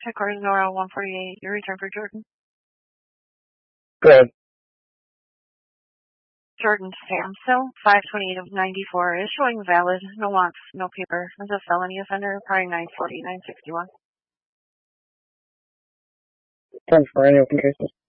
Headquarters Nora 148. Your return for Jordan. Good. Jordan Samso, 528 of 94, is showing valid. No wants, no paper. Is a felony offender, probably 940, 961. Thanks for any open cases.